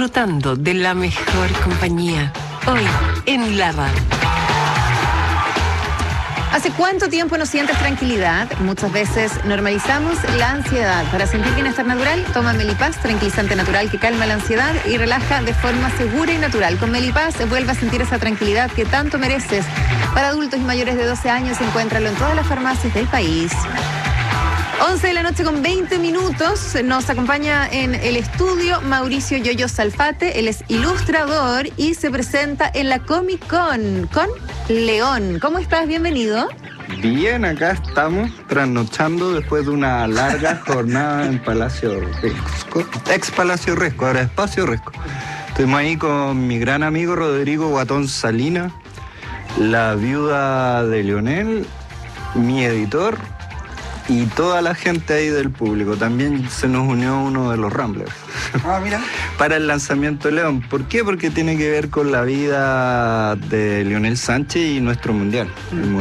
disfrutando de la mejor compañía. Hoy en la radio. ¿Hace cuánto tiempo no sientes tranquilidad? Muchas veces normalizamos la ansiedad. Para sentir bienestar natural, toma Melipaz, tranquilizante natural que calma la ansiedad y relaja de forma segura y natural. Con Melipaz vuelve a sentir esa tranquilidad que tanto mereces. Para adultos y mayores de 12 años, encuéntralo en todas las farmacias del país. 11 de la noche con 20 minutos. Nos acompaña en el estudio Mauricio Yoyo Salfate. Él es ilustrador y se presenta en la Comic Con con León. ¿Cómo estás? Bienvenido. Bien, acá estamos trasnochando después de una larga jornada en Palacio Riesco. Ex Palacio Riesco, ahora Espacio Riesco. Estuvimos ahí con mi gran amigo Rodrigo Guatón Salina, la viuda de Lionel, mi editor y toda la gente ahí del público. También se nos unió uno de los Ramblers. Ah, mira. Para el lanzamiento de León. ¿Por qué? Porque tiene que ver con la vida de Lionel Sánchez y nuestro mundial.